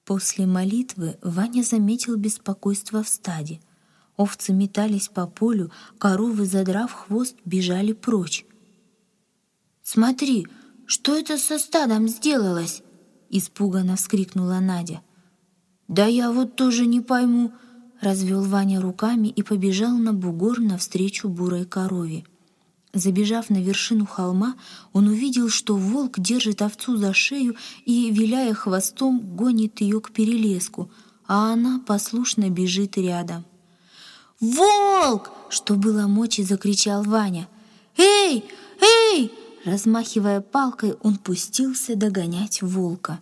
После молитвы Ваня заметил беспокойство в стаде. Овцы метались по полю, коровы, задрав хвост, бежали прочь. «Смотри, что это со стадом сделалось?» — испуганно вскрикнула Надя. «Да я вот тоже не пойму», — развел Ваня руками и побежал на бугор навстречу бурой корове. Забежав на вершину холма, он увидел, что волк держит овцу за шею и, виляя хвостом, гонит ее к перелеску, а она послушно бежит рядом. «Волк!» — что было мочи, закричал Ваня. «Эй! Эй!» Размахивая палкой, он пустился догонять волка.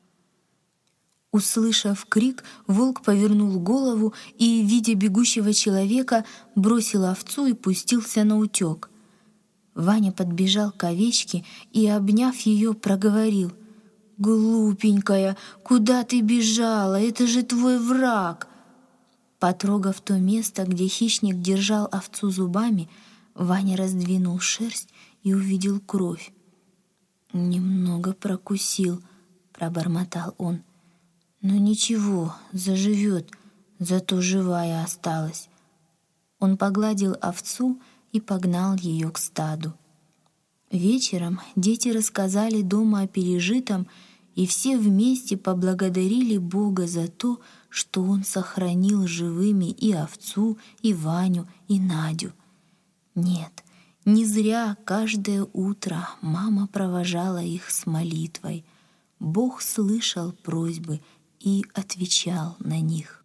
Услышав крик, волк повернул голову и, видя бегущего человека, бросил овцу и пустился наутек. Ваня подбежал к овечке и, обняв ее, проговорил: «Глупенькая, куда ты бежала? Это же твой враг!» Потрогав то место, где хищник держал овцу зубами, Ваня раздвинул шерсть и увидел кровь. «Немного прокусил», — пробормотал он. «Но ничего, заживет, зато живая осталась». Он погладил овцу и погнал ее к стаду. Вечером дети рассказали дома о пережитом, и все вместе поблагодарили Бога за то, что Он сохранил живыми и овцу, и Ваню, и Надю. Нет, не зря каждое утро мама провожала их с молитвой. Бог слышал просьбы и отвечал на них.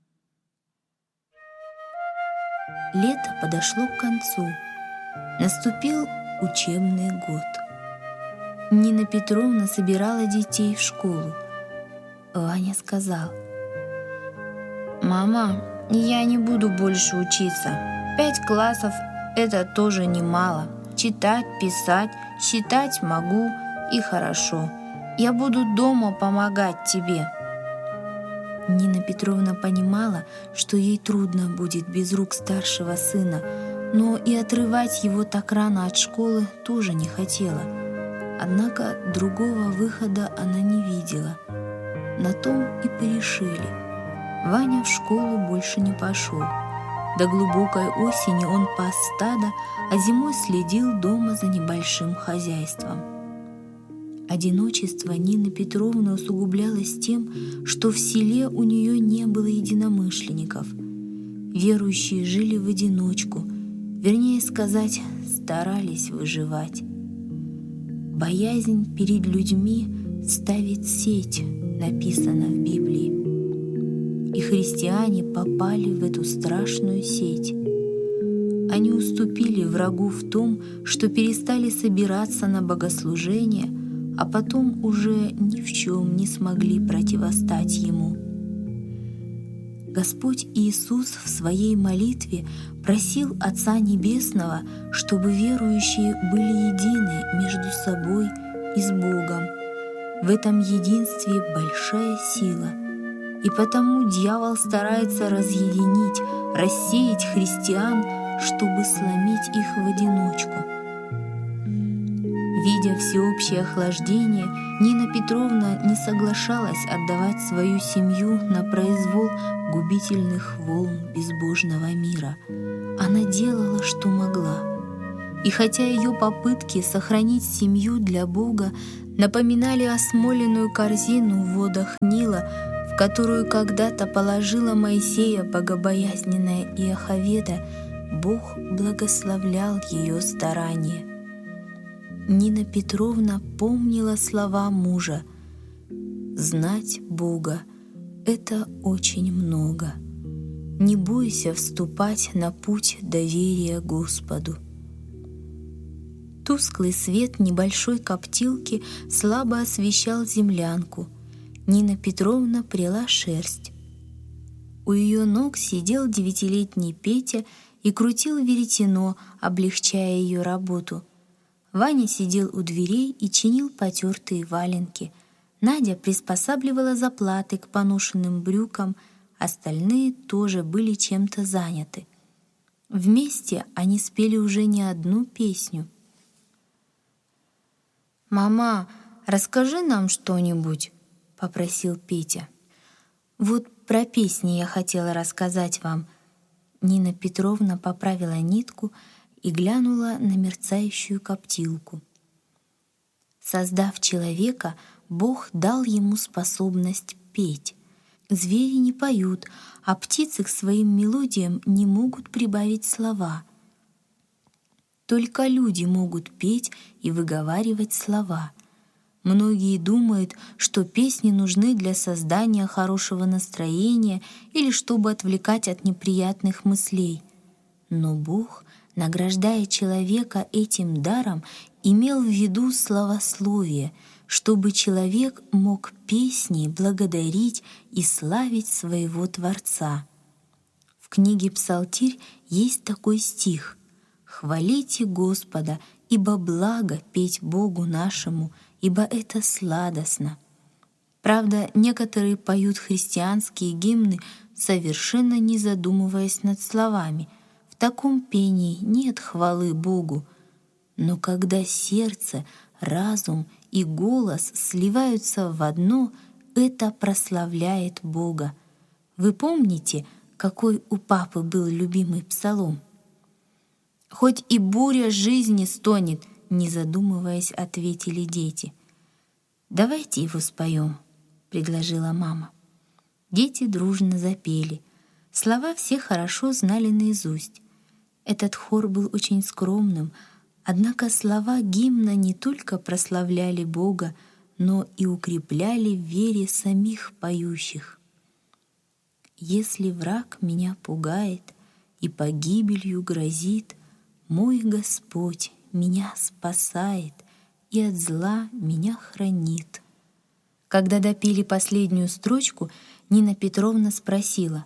Лето подошло к концу. Наступил учебный год. Нина Петровна собирала детей в школу. Ваня сказал: «Мама, я не буду больше учиться. 5 классов — это тоже немало. Читать, писать, считать могу и хорошо. Я буду дома помогать тебе». Нина Петровна понимала, что ей трудно будет без рук старшего сына, но и отрывать его так рано от школы тоже не хотела. Однако другого выхода она не видела. На том и порешили. Ваня в школу больше не пошел. До глубокой осени он пас стадо, а зимой следил дома за небольшим хозяйством. Одиночество Нины Петровны усугублялось тем, что в селе у нее не было единомышленников. Верующие жили в одиночку, вернее сказать, старались выживать. «Боязнь перед людьми ставит сеть», написано в Библии. И христиане попали в эту страшную сеть. Они уступили врагу в том, что перестали собираться на богослужение, а потом уже ни в чем не смогли противостать ему. Господь Иисус в своей молитве просил Отца Небесного, чтобы верующие были едины между собой и с Богом. В этом единстве большая сила, и потому дьявол старается разъединить, рассеять христиан, чтобы сломить их в одиночку. Видя всеобщее охлаждение, Нина Петровна не соглашалась отдавать свою семью на произвол губительных волн безбожного мира. Она делала, что могла. И хотя ее попытки сохранить семью для Бога напоминали осмоленную корзину в водах Нила, в которую когда-то положила Моисея богобоязненная Иохаведа, Бог благословлял ее старания. Нина Петровна помнила слова мужа: «Знать Бога — это очень много. Не бойся вступать на путь доверия Господу». Тусклый свет небольшой коптилки слабо освещал землянку. Нина Петровна пряла шерсть. У ее ног сидел 9-летний Петя и крутил веретено, облегчая ее работу. Ваня сидел у дверей и чинил потертые валенки. Надя приспосабливала заплаты к поношенным брюкам, остальные тоже были чем-то заняты. Вместе они спели уже не одну песню. «Мама, расскажи нам что-нибудь», — попросил Петя. Вот про песни я хотела рассказать вам». Нина Петровна поправила нитку и глянула на мерцающую коптилку. Создав человека, Бог дал ему способность петь. Звери не поют, а птицы к своим мелодиям не могут прибавить слова. Только люди могут петь и выговаривать слова. Многие думают, что песни нужны для создания хорошего настроения или чтобы отвлекать от неприятных мыслей. Но Бог, награждая человека этим даром, имел в виду славословие, чтобы человек мог песней благодарить и славить своего Творца. В книге «Псалтирь» есть такой стих: «Хвалите Господа, ибо благо петь Богу нашему, ибо это сладостно». Правда, некоторые поют христианские гимны, совершенно не задумываясь над словами. В таком пении нет хвалы Богу. Но когда сердце, разум и голос сливаются в одно, это прославляет Бога. Вы помните, какой у папы был любимый псалом? «Хоть и буря жизни стонет», — не задумываясь, ответили дети. «Давайте его споем», — предложила мама. Дети дружно запели. Слова все хорошо знали наизусть. Этот хор был очень скромным, однако слова гимна не только прославляли Бога, но и укрепляли в вере самих поющих. «Если враг меня пугает и погибелью грозит, мой Господь меня спасает и от зла меня хранит». Когда допели последнюю строчку, Нина Петровна спросила: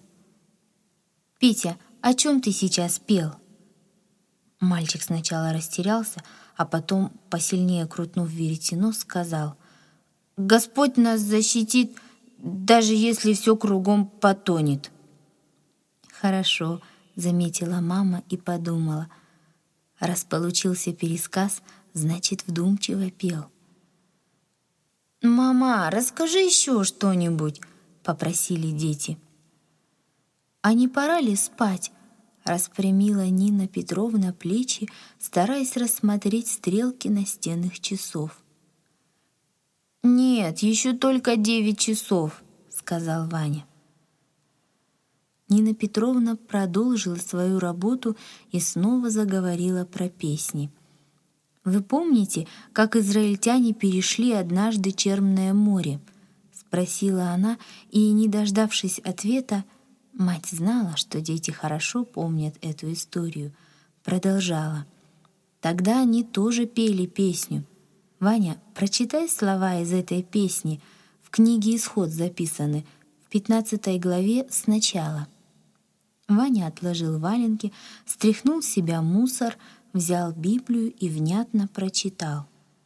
«Петя, о чем ты сейчас пел?» Мальчик сначала растерялся, а потом, посильнее крутнув веретено, сказал: «Господь нас защитит, даже если все кругом потонет». «Хорошо», — заметила мама и подумала: раз получился пересказ, значит, вдумчиво пел. «Мама, расскажи еще что-нибудь», — попросили дети. «А не пора ли спать?» — распрямила Нина Петровна плечи, стараясь рассмотреть стрелки настенных часов. «Нет, еще только 9 часов», — сказал Ваня. Нина Петровна продолжила свою работу и снова заговорила про песни. «Вы помните, как израильтяне перешли однажды Черное море?» — спросила она, и, не дождавшись ответа, мать знала, что дети хорошо помнят эту историю, продолжала. «Тогда они тоже пели песню. Ваня, прочитай слова из этой песни, в книге «Исход» записаны, в 15 главе сначала». Ваня отложил валенки, стряхнул с себя мусор, взял Библию и внятно прочитал.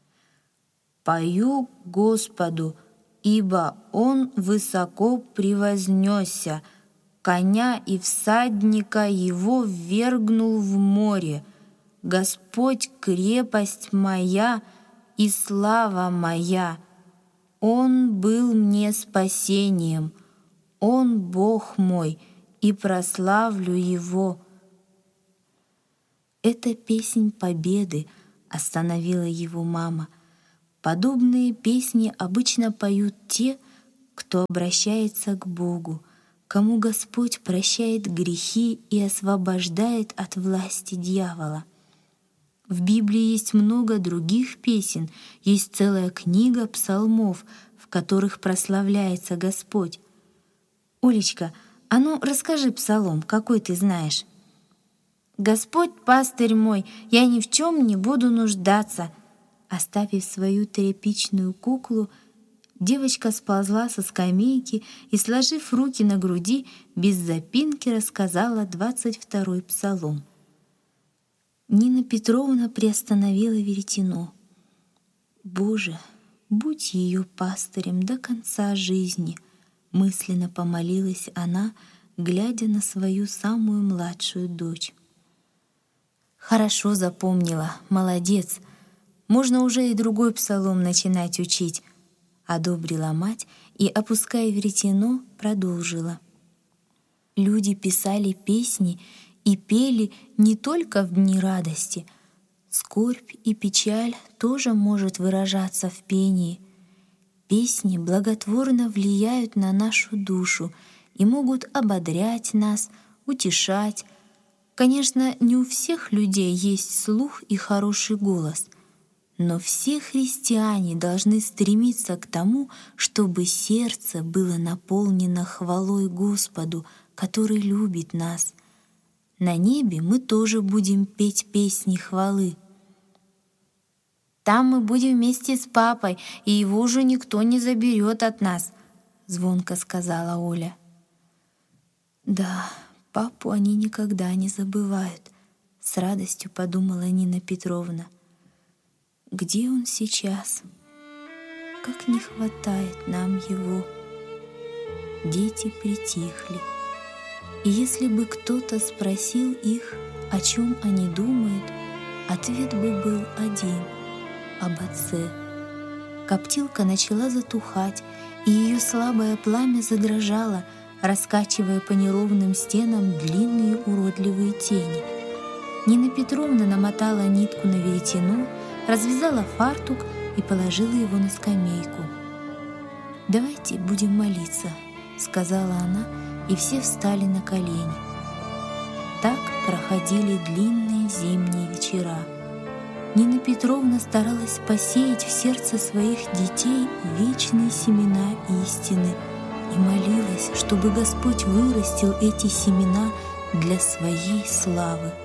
«Пою Господу, ибо Он высоко превознесся, коня и всадника Его ввергнул в море. Господь — крепость моя и слава моя. Он был мне спасением, Он Бог мой, и прославлю Его». «Это песнь победы», — остановила его мама. «Подобные песни обычно поют те, кто обращается к Богу, кому Господь прощает грехи и освобождает от власти дьявола. В Библии есть много других песен, есть целая книга псалмов, в которых прославляется Господь. Олечка, а ну расскажи псалом, какой ты знаешь». «Господь пастырь мой, я ни в чем не буду нуждаться». Оставив свою тряпичную куклу, девочка сползла со скамейки и, сложив руки на груди, без запинки рассказала 22-й псалом. Нина Петровна приостановила веретено. «Боже, будь ее пастырем до конца жизни», — мысленно помолилась она, глядя на свою самую младшую дочь. «Хорошо запомнила, молодец. Можно уже и другой псалом начинать учить. — одобрила мать и, опуская веретено, продолжила. Люди писали песни и пели не только в дни радости. Скорбь и печаль тоже может выражаться в пении. Песни благотворно влияют на нашу душу и могут ободрять нас, утешать. Конечно, не у всех людей есть слух и хороший голос, но все христиане должны стремиться к тому, чтобы сердце было наполнено хвалой Господу, который любит нас. На небе мы тоже будем петь песни хвалы. «Там мы будем вместе с папой, и его уже никто не заберет от нас», — звонко сказала Оля. «Да, папу они никогда не забывают», — с радостью подумала Нина Петровна. «Где он сейчас? Как не хватает нам его!» Дети притихли. И если бы кто-то спросил их, о чем они думают, ответ бы был один — об отце. Коптилка начала затухать, и ее слабое пламя задрожало, раскачивая по неровным стенам длинные уродливые тени. Нина Петровна намотала нитку на веретено, развязала фартук и положила его на скамейку. «Давайте будем молиться», — сказала она, и все встали на колени. Так проходили длинные зимние вечера. Нина Петровна старалась посеять в сердце своих детей вечные семена истины и молилась, чтобы Господь вырастил эти семена для своей славы.